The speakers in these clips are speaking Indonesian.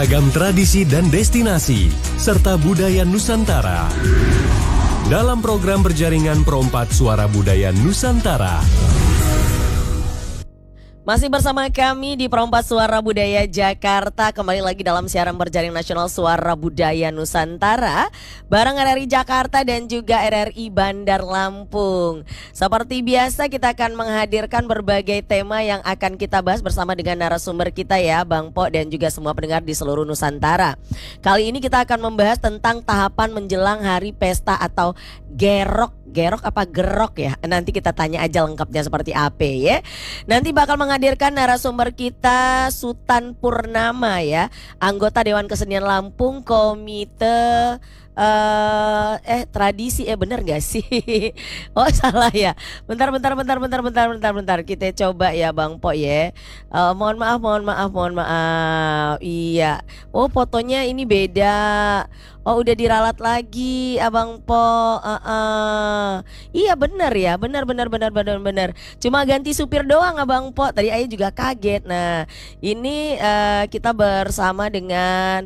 Ragam tradisi dan destinasi, serta budaya Nusantara. Dalam program berjaringan Perompat Suara Budaya Nusantara. Masih bersama kami di Perompat Suara Budaya Jakarta. Kembali lagi dalam siaran berjaring nasional Suara Budaya Nusantara bareng RRI Jakarta dan juga RRI Bandar Lampung. Seperti biasa kita akan menghadirkan berbagai tema yang akan kita bahas bersama dengan narasumber kita ya, Bang Po dan juga semua pendengar di seluruh Nusantara. Kali ini kita akan membahas tentang tahapan menjelang hari pesta atau gerok apa gerok ya. Nanti kita tanya aja lengkapnya seperti apa ya. Nanti bakal menghadirkan narasumber kita Sutan Purnama ya, anggota Dewan Kesenian Lampung, Komite tradisi benar gak sih? Oh salah ya. Bentar. Kita coba ya Bang Po ya. Mohon maaf. Iya. Oh fotonya ini beda. Oh udah diralat lagi Abang Po. Iya benar ya. Benar. Cuma ganti supir doang Abang Po. Tadi Ayah juga kaget. Nah ini kita bersama dengan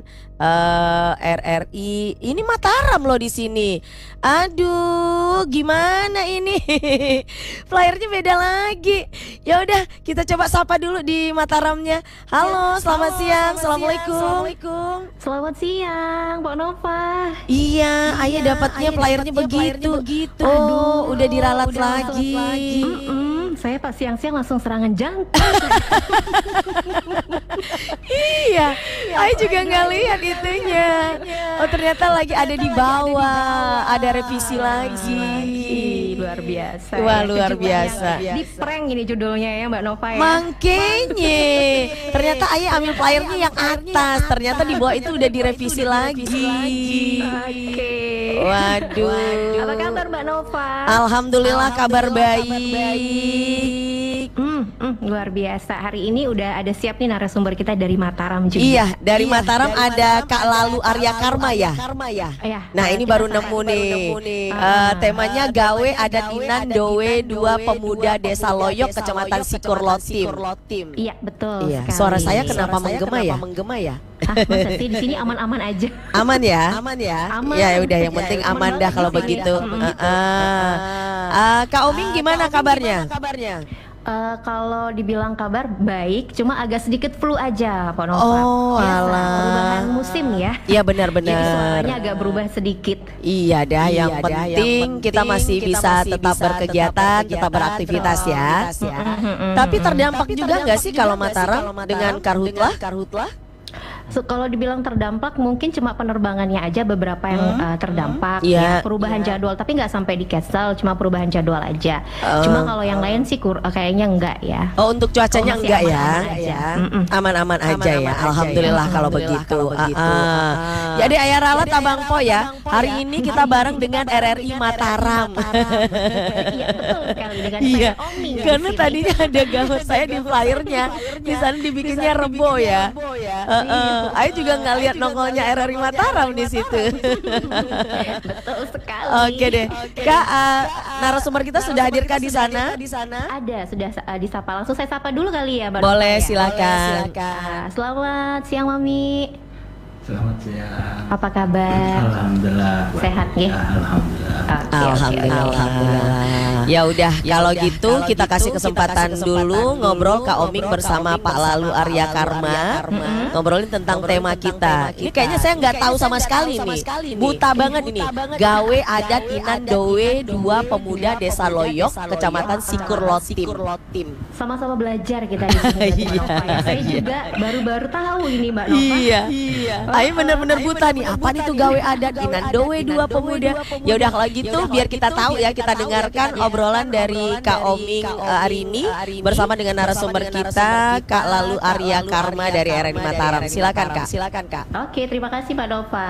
RRI. Ini Mataram loh di sini. Aduh, gimana ini? Flyernya beda lagi. Ya udah, kita coba sapa dulu di Mataramnya. Halo, selamat siang. Assalamualaikum. Selamat siang, Pak Nova. Iya, Ayah dapatnya flyernya begitu. Oh, aduh, udah diralat lagi. Saya pas siang-siang langsung serangan jantung. Iya, Ayah juga nggak lihat itunya. Oh ternyata lagi ada di bawah, ada revisi lagi. Luar biasa. Wah luar biasa. Di prank ini judulnya ya Mbak Nova ya. Makanya ternyata Ayah ambil flyernya yang atas, ternyata di bawah itu udah direvisi lagi. Oke. Waduh. Apa kabar Mbak Nova? Alhamdulillah kabar baik. Luar biasa. Hari ini udah ada siap nih narasumber kita dari Mataram juga. Iya, dari Mataram ada Kak Lalu Arya Karma ya. Nah, ini baru nemu nih. Temanya gawe adat Inan Dowe dua pemuda Desa Loyok Kecamatan Sikur Lotim. Iya, betul Iya. sekali. Suara saya kenapa menggema ya? Masa sih di sini aman-aman aja. Aman ya? Aman. Ya udah yang penting aman dah kalau begitu. Kak Oming gimana kabarnya? Kalau dibilang kabar baik, cuma agak sedikit flu aja, Pak Nova. Oh, biasa, alah. perubahan musim ya. Iya benar-benar. Jadi suaranya agak berubah sedikit. Iya dah, yang penting kita masih bisa tetap berkegiatan, tetap beraktivitas ya. Tapi terdampak juga nggak sih kalau Mataram dengan karhutlah? Kalau dibilang terdampak mungkin cuma penerbangannya aja beberapa yang terdampak ya, perubahan jadwal, tapi nggak sampai di cancel, cuma perubahan jadwal aja. Cuma kalau yang lain sih kayaknya enggak ya. Oh untuk cuacanya enggak ya? Aman-aman aja ya. Alhamdulillah kalau begitu. Jadi Ayah ralat Abang Po ya. Hari ini kita bareng dengan RRI Mataram. Iya betul sekali dengan saya Oming. Karena tadinya ada gambar saya di flyernya, di sana dibikinnya Rebo ya. Ayo juga nggak lihat nongolnya RRI Mataram di situ. Betul sekali. Oke deh, Kak, narasumber kita sudah hadirkah di sana? Ada, sudah disapa. Langsung saya sapa dulu kali ya, Mbak. Boleh, silakan. Selamat siang, Mami. Selamat siang. Apa kabar? Alhamdulillah. Sehat ya? Alhamdulillah. Alhamdulillah. Ya udah, kalau gitu kita kasih kesempatan dulu ngobrol Kak Oming bersama Pak Lalu Arya Karma. Ngobrolin tentang tema kita. Ini kayaknya saya nggak tahu sama sekali nih. Buta banget ini. Gawe adat Inan Dowe dua pemuda Desa Loyok Kecamatan Sikur Lotim. Sama-sama belajar kita di sini. Mbak Nova. Saya juga baru-baru tahu ini Mbak Nova. Iya. Ayo bener-bener buta nih. Apa nih tuh gawe adat Inan Dowe dua pemuda? Ya udah kalau gitu biar kita tahu ya, kita dengarkan obrolan dari Kak Oming hari ini bersama dengan narasumber kita Kak Lalu Arya Karma dari RRI Mataram. Silakan Kak. Oke, terima kasih Pak Nova.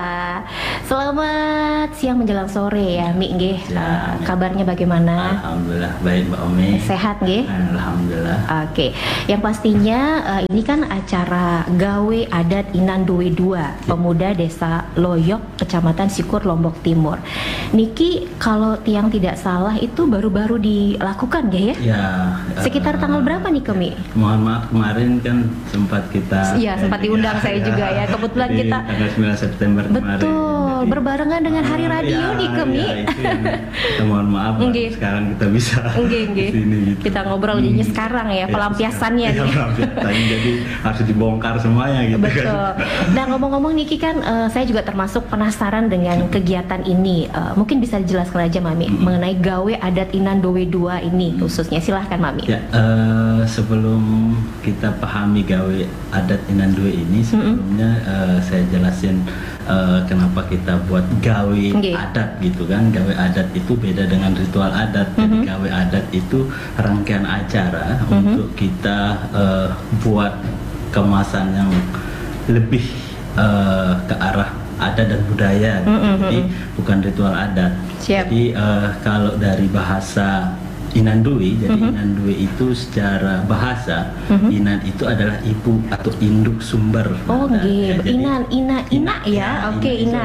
Selamat siang menjelang sore ya, Mi nggih. Kabarnya bagaimana? Alhamdulillah baik Mbak Omi. Sehat nggih? Alhamdulillah. Oke, yang pastinya ini kan acara gawe adat Inan Dowe 2 Pemuda Desa Loyok, Kecamatan Sikur, Lombok Timur. Niki, kalau tiang tidak salah itu baru-baru dilakukan ya? Ya. Sekitar tanggal berapa nih Kemi? Mohon maaf kemarin kan sempat kita. Iya, sempat diundang saya juga ya. Kebetulan jadi, kita tanggal 9 September kemarin. Betul, berbarengan dengan Hari Radio nih Kemi. Ya, itu yang kita mohon maaf. Sekarang kita bisa di sini. Gitu. Kita ngobrol jadinya sekarang ya, pelampiasannya nih. Pelampiasannya, jadi harus dibongkar semuanya gitu. Betul. Kan. Nah, ngomong-ngomong Niki kan saya juga termasuk penasaran dengan kegiatan ini. Mungkin bisa dijelaskan aja Mami mengenai gawe adat Inandowe 2 ini khususnya. Silahkan Mami. Ya, sebelum kita pahami gawe adat Inandowe ini, sebelumnya saya jelasin kenapa kita buat gawe adat gitu kan. Gawe adat itu beda dengan ritual adat. Jadi gawe adat itu rangkaian acara untuk kita buat kemasan yang lebih ke arah adat dan budaya. Jadi bukan ritual adat. Siap. Jadi kalau dari bahasa Inandowe, jadi Inandowe itu secara bahasa Inan itu adalah ibu atau induk sumber. Oh, gitu. Ina ya. Oke, Ina.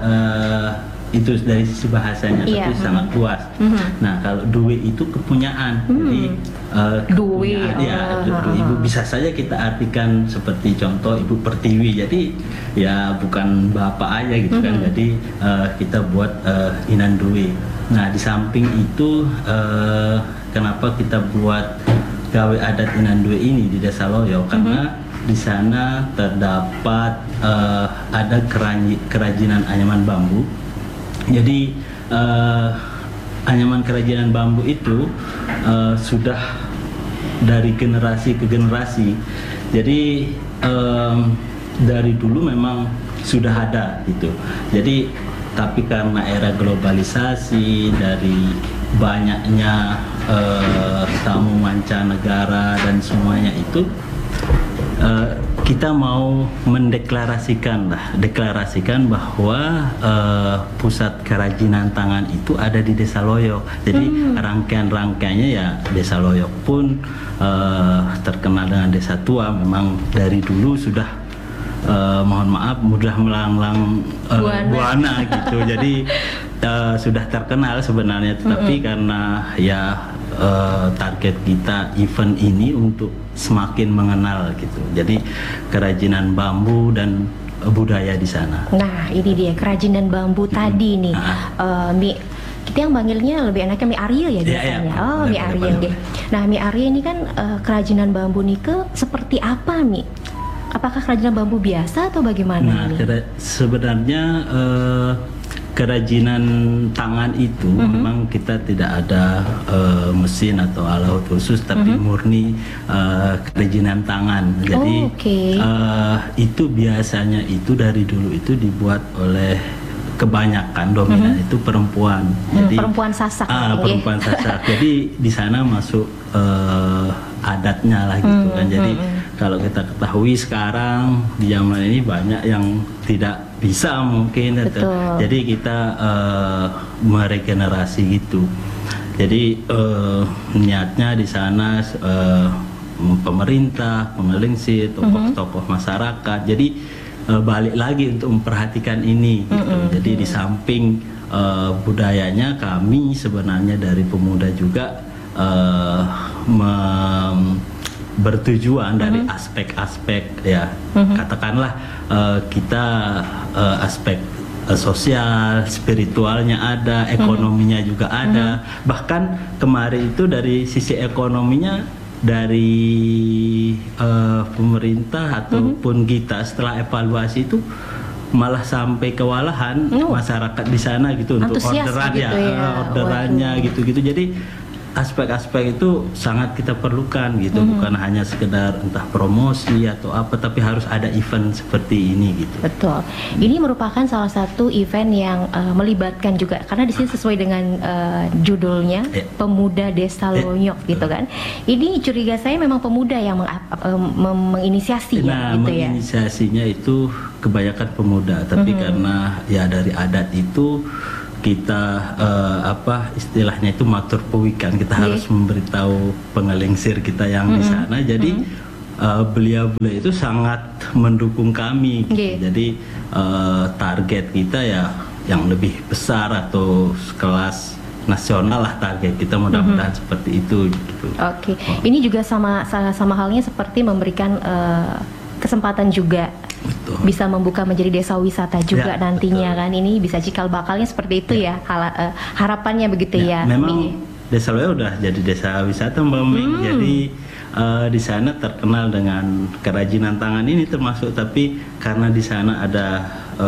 Itu dari sisi bahasanya, tapi sangat luas. Nah, kalau duwe itu kepunyaan, jadi duwe, ibu bisa saja kita artikan seperti contoh ibu pertiwi, jadi ya bukan bapak aja gitu kan. Jadi kita buat Inandowe. Nah, di samping itu kenapa kita buat gawe adat Inandowe ini di Desa Loyok, karena di sana terdapat ada kerajinan anyaman bambu. Jadi anyaman kerajinan bambu itu sudah dari generasi ke generasi. Jadi dari dulu memang sudah ada gitu. Jadi tapi karena era globalisasi, dari banyaknya tamu mancanegara dan semuanya itu, kita mau mendeklarasikan bahwa pusat kerajinan tangan itu ada di Desa Loyok. Jadi rangkaian-rangkaiannya ya Desa Loyok pun terkenal dengan desa tua. Memang dari dulu sudah mohon maaf mudah melanglang buana gitu. Jadi sudah terkenal sebenarnya, tetapi karena ya target kita event ini untuk semakin mengenal gitu. Jadi kerajinan bambu dan budaya di sana. Nah, ini dia kerajinan bambu tadi nih. Mi, kita yang panggilnya lebih enaknya Mi Arya ya biasanya. Mi Arya deh. Nah, Mi Arya ini kan kerajinan bambu Nike seperti apa Mi? Apakah kerajinan bambu biasa atau bagaimana? Nah, sebenarnya kerajinan tangan itu memang kita tidak ada mesin atau alat khusus, tapi murni kerajinan tangan. Jadi itu biasanya itu dari dulu itu dibuat oleh kebanyakan dominan itu perempuan. Jadi perempuan Sasak. Perempuan Sasak. Jadi di sana masuk adatnya lah gitu kan. Jadi kalau kita ketahui sekarang di zaman ini banyak yang tidak bisa mungkin, jadi kita meregenerasi gitu. Jadi niatnya di sana pemerintah, pengelingsir, tokoh-tokoh masyarakat. Jadi balik lagi untuk memperhatikan ini gitu. Jadi di samping budayanya, kami sebenarnya dari pemuda juga bertujuan dari aspek-aspek ya, katakanlah kita aspek sosial, spiritualnya ada, ekonominya juga ada. Bahkan kemarin itu dari sisi ekonominya, dari pemerintah ataupun kita setelah evaluasi itu malah sampai kewalahan masyarakat di sana gitu untuk orderan gitu orderannya gitu-gitu. Jadi aspek-aspek itu sangat kita perlukan gitu, bukan hanya sekedar entah promosi atau apa, tapi harus ada event seperti ini gitu. Betul. Ini merupakan salah satu event yang melibatkan juga, karena di sini sesuai dengan judulnya Pemuda Desa Loyok gitu kan. Ini curiga saya memang pemuda yang menginisiasi ya gitu ya. Menginisiasinya itu kebanyakan pemuda, tapi karena ya dari adat itu kita istilahnya itu matur pewikan, kita harus memberitahu pengelingsir kita yang di sana. Jadi beliau-beliau itu sangat mendukung kami. Gitu. Jadi target kita ya yang lebih besar atau kelas nasional lah target kita, mudah-mudahan seperti itu. Gitu. Oke. Ini juga sama halnya seperti memberikan kesempatan juga. Betul. Bisa membuka menjadi desa wisata juga nantinya, betul. Kan ini bisa cikal bakalnya seperti itu ya, harapannya begitu ya. Memang Desa Loyok udah jadi desa wisata Mbak Ming. Jadi di sana terkenal dengan kerajinan tangan ini termasuk, tapi karena di sana ada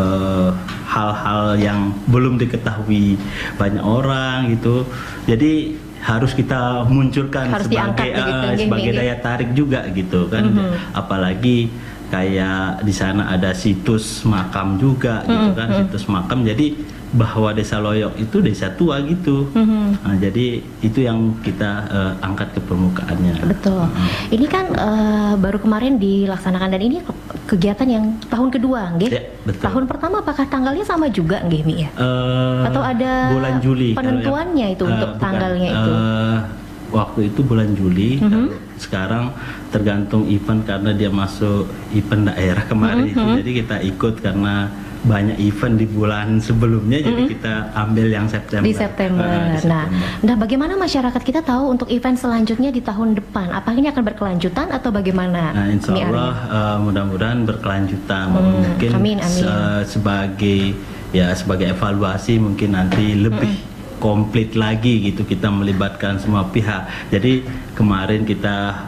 hal-hal yang belum diketahui banyak orang gitu, jadi harus kita munculkan sebagai daya tarik juga gitu kan. Apalagi kayak di sana ada situs makam juga gitu kan, situs makam, jadi bahwa Desa Loyok itu desa tua gitu. Nah, jadi itu yang kita angkat ke permukaannya. Betul. Ini kan baru kemarin dilaksanakan, dan ini kegiatan yang tahun kedua, nggih? Ya, betul. Tahun pertama apakah tanggalnya sama juga, nggih, Mi ya? Atau ada bulan Juli penentuannya itu untuk tanggalnya itu? Waktu itu bulan Juli. Sekarang tergantung event, karena dia masuk event daerah kemarin itu, jadi kita ikut karena banyak event di bulan sebelumnya, jadi kita ambil yang September. Di September. Nah, bagaimana masyarakat kita tahu untuk event selanjutnya di tahun depan? Apakah ini akan berkelanjutan atau bagaimana? Nah, insya Allah mudah-mudahan berkelanjutan. Mungkin amin. Sebagai evaluasi mungkin nanti lebih komplit lagi gitu, kita melibatkan semua pihak. Jadi kemarin kita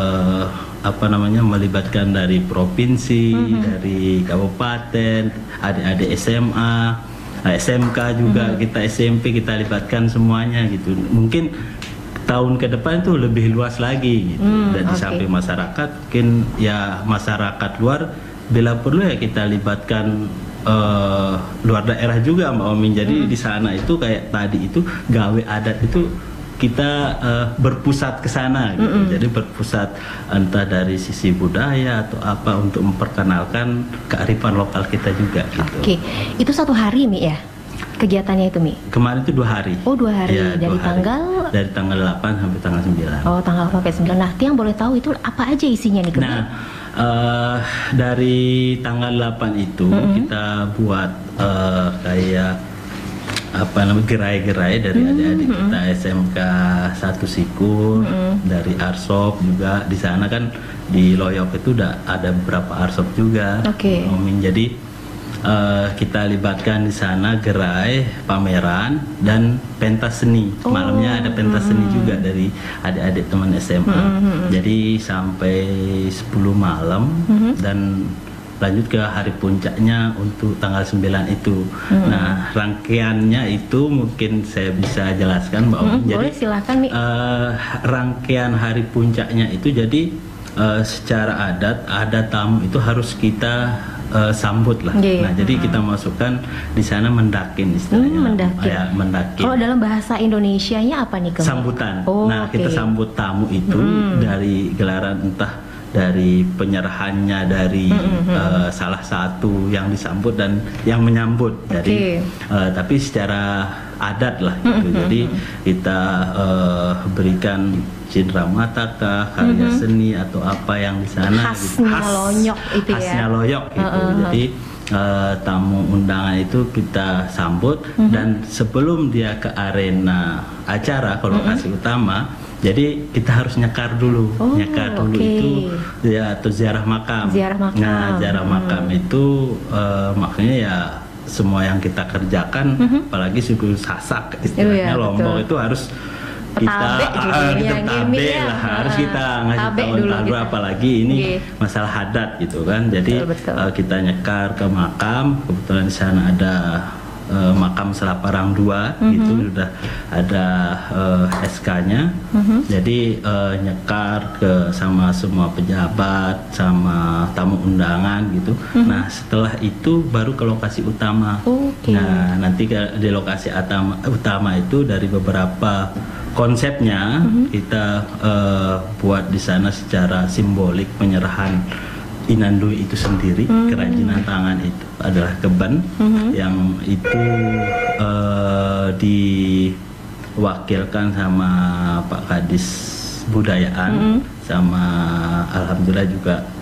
melibatkan dari provinsi, dari kabupaten, adik-adik SMA, SMK juga, kita SMP kita libatkan semuanya gitu. Mungkin tahun ke depan itu lebih luas lagi gitu. Dan di samping masyarakat, mungkin ya masyarakat luar bila perlu ya kita libatkan luar daerah juga Mbak Omin. Jadi di sana itu kayak tadi itu gawe adat itu kita berpusat ke sana gitu. Jadi berpusat entah dari sisi budaya atau apa untuk memperkenalkan kearifan lokal kita juga gitu. Oke. Itu satu hari Mi ya? Kegiatannya itu Mi? Kemarin itu 2 hari. Oh 2 hari, ya, dari 2 hari. tanggal? Dari tanggal 8 sampai tanggal 9. Oh tanggal 8 sampai 9. Nah, Tiang boleh tahu itu apa aja isinya nih? Nah, dari tanggal 8 itu kita buat kayak gerai-gerai dari adik-adik kita SMK 1 Sikur, dari Arsop juga. Di sana kan di Loyok itu udah ada beberapa Arsop juga. Jadi kita libatkan di sana gerai, pameran, dan pentas seni. Malamnya ada pentas seni juga dari adik-adik teman SMA. Jadi sampai 10 malam dan lanjut ke hari puncaknya untuk tanggal 9 itu. Nah, rangkaiannya itu mungkin saya bisa jelaskan Mbak Om. Jadi boleh, silakan Mi. Rangkaian hari puncaknya itu jadi secara adat ada tamu itu harus kita sambut lah. Nah, jadi kita masukkan di sana mendakin istilahnya. Mendakin. Kalau dalam bahasa Indonesianya apa nih? Sambutan. Kita sambut tamu itu dari gelaran, entah dari penyerahannya dari salah satu yang disambut dan yang menyambut. Jadi tapi secara adat lah gitu. Jadi kita berikan cindera mata kah, karya seni atau apa yang di sana khasnya gitu. Loyok itu ya. Khasnya Loyok gitu. Jadi tamu undangan itu kita sambut dan sebelum dia ke arena acara ke lokasi utama, jadi kita harus nyekar dulu. Itu ya, atau ziarah makam. Nah, ziarah makam itu makanya ya semua yang kita kerjakan, apalagi suku Sasak istilahnya Lombok, itu harus kita tabe lah, harus kita ngasih tahu dulu, apalagi ini masalah adat gitu kan. Jadi kita nyekar ke makam, kebetulan di sana ada makam Selaparang 2 gitu, sudah ada SK-nya. Jadi nyekar ke sama semua pejabat, sama tamu undangan gitu. Nah, setelah itu baru ke lokasi utama. Nah, nanti di lokasi utama itu dari beberapa konsepnya kita buat di sana secara simbolik penyeраhan Inandui itu sendiri. Kerajinan tangan itu adalah keben yang itu diwakilkan sama Pak Kadis kebudayaan sama alhamdulillah juga